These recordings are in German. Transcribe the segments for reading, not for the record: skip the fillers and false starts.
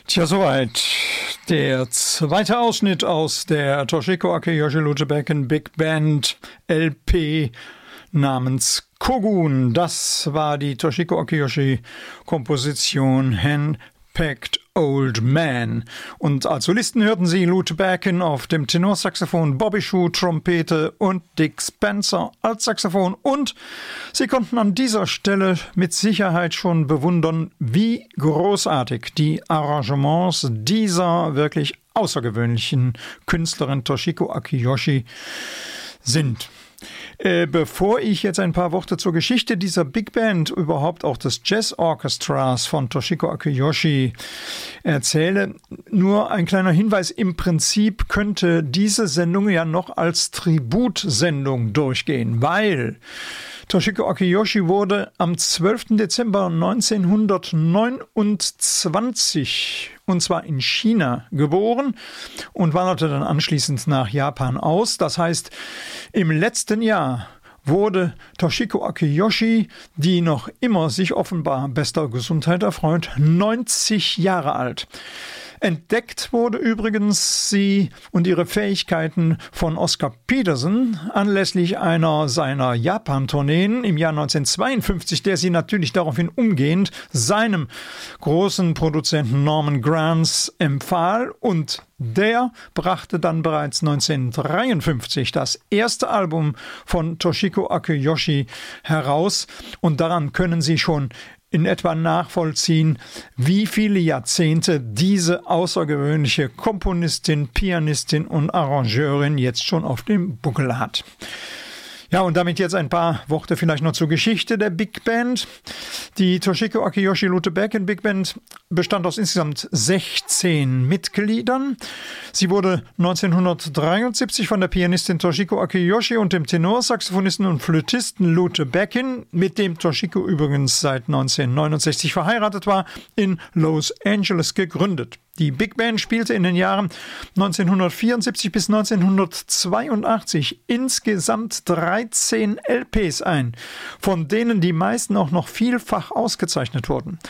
Tja, soweit der zweite Ausschnitt aus der Toshiko Akiyoshi Lutebecken Big Band LP namens Kogun. Das war die Toshiko Akiyoshi Komposition Hand-Packed Old Man. Und als Solisten hörten Sie Lutebecken auf dem Tenorsaxophon, Bobby Schuh, Trompete und Dick Spencer als Saxophon. Und Sie konnten an dieser Stelle mit Sicherheit schon bewundern, wie großartig die Arrangements dieser wirklich außergewöhnlichen Künstlerin Toshiko Akiyoshi sind. Bevor ich jetzt ein paar Worte zur Geschichte dieser Big Band, überhaupt auch des Jazz Orchestras von Toshiko Akiyoshi erzähle, nur ein kleiner Hinweis. Im Prinzip könnte diese Sendung ja noch als Tributsendung durchgehen, weil Toshiko Akiyoshi wurde am 12. Dezember 1929 und zwar in China geboren und wanderte dann anschließend nach Japan aus. Das heißt, im letzten Jahr wurde Toshiko Akiyoshi, die noch immer sich offenbar bester Gesundheit erfreut, 90 Jahre alt. Entdeckt wurde übrigens sie und ihre Fähigkeiten von Oscar Peterson anlässlich einer seiner Japan-Tourneen im Jahr 1952, der sie natürlich daraufhin umgehend seinem großen Produzenten Norman Granz empfahl, und der brachte dann bereits 1953 das erste Album von Toshiko Akiyoshi heraus, und daran können Sie schon in etwa nachvollziehen, wie viele Jahrzehnte diese außergewöhnliche Komponistin, Pianistin und Arrangeurin jetzt schon auf dem Buckel hat. Ja, und damit jetzt ein paar Worte vielleicht noch zur Geschichte der Big Band. Die Toshiko Akiyoshi Lutebecken Big Band bestand aus insgesamt 16 Mitgliedern. Sie wurde 1973 von der Pianistin Toshiko Akiyoshi und dem Tenorsaxophonisten und Flötisten Lutebecken, mit dem Toshiko übrigens seit 1969 verheiratet war, in Los Angeles gegründet. Die Big Band spielte in den Jahren 1974 bis 1982 insgesamt 13 LPs ein, von denen die meisten auch noch vielfach ausgezeichnet wurden.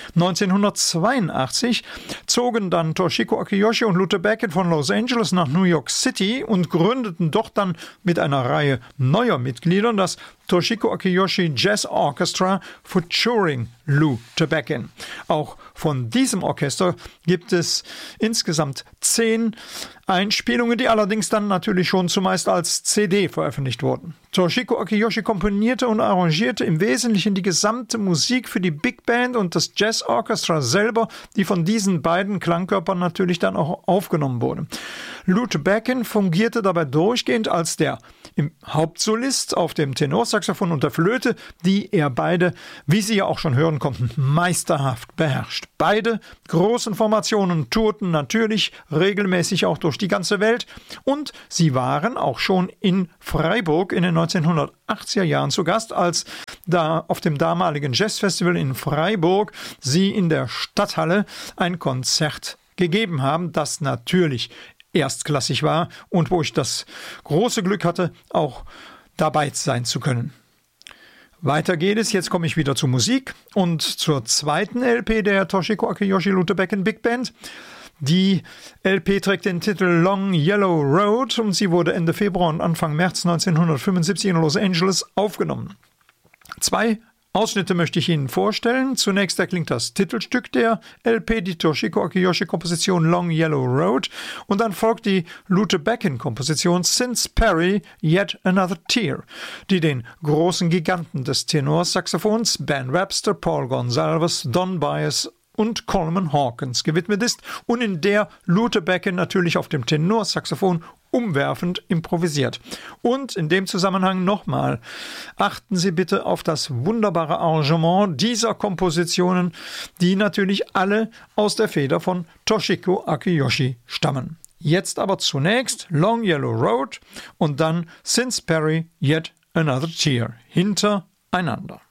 1982 zogen dann Toshiko Akiyoshi und Lutebecken von Los Angeles nach New York City und gründeten dort dann mit einer Reihe neuer Mitglieder das Toshiko Akiyoshi Jazz Orchestra featuring Lutebecken. Auch von diesem Orchester gibt es insgesamt 10 Einspielungen, die allerdings dann natürlich schon zumeist als CD veröffentlicht wurden. Toshiko Akiyoshi komponierte und arrangierte im Wesentlichen die gesamte Musik für die Big Band und das Jazz Orchestra selber, die von diesen beiden Klangkörpern natürlich dann auch aufgenommen wurde. Lutebecken fungierte dabei durchgehend als der Hauptsolist auf dem Tenorsaxophon und der Flöte, die er beide, wie Sie ja auch schon hören konnten, meisterhaft beherrscht. Beide großen Formationen tourten natürlich regelmäßig auch durch die ganze Welt, und sie waren auch schon in Freiburg in den 1980er Jahren zu Gast, als da auf dem damaligen Jazzfestival in Freiburg sie in der Stadthalle ein Konzert gegeben haben, das natürlich erstklassig war und wo ich das große Glück hatte, auch dabei sein zu können. Weiter geht es, jetzt komme ich wieder zur Musik und zur zweiten LP der Toshiko Akiyoshi Lutebecken Big Band. Die LP trägt den Titel Long Yellow Road und sie wurde Ende Februar und Anfang März 1975 in Los Angeles aufgenommen. 2 Ausschnitte möchte ich Ihnen vorstellen. Zunächst erklingt das Titelstück der LP, die Toshiko Akiyoshi Komposition Long Yellow Road, und dann folgt die Lutebecken Komposition Since Perry Yet Another Tear, die den großen Giganten des Tenorsaxophons Ben Webster, Paul Gonsalves, Don Byas und Coleman Hawkins gewidmet ist und in der Lutebecken natürlich auf dem Tenorsaxophon umwerfend improvisiert. Und in dem Zusammenhang nochmal, achten Sie bitte auf das wunderbare Arrangement dieser Kompositionen, die natürlich alle aus der Feder von Toshiko Akiyoshi stammen. Jetzt aber zunächst Long Yellow Road und dann Since Perry Yet Another Tear hintereinander.